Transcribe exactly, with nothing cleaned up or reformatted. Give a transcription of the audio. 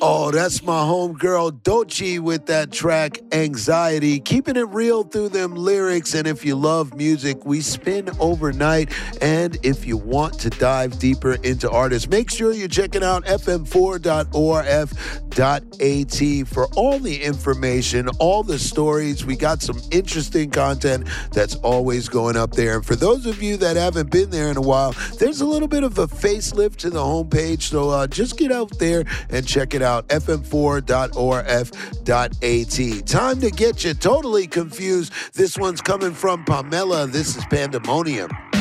Oh, that's my homegirl Doechii with that track, Anxiety. Keeping it real through them lyrics. And if you love music, we spin overnight. And if you want to dive deeper into artists, make sure you're checking out f m four dot o r f dot a t for all the information, all the stories. We got some interesting content that's always going up there. And for those of you that haven't been there in a while, there's a little bit of a facelift to the homepage. So uh, just get out there and check it out. f m four dot o r f dot a t. Time to get you totally confused. This one's coming from Pamela. This is Pandemonium.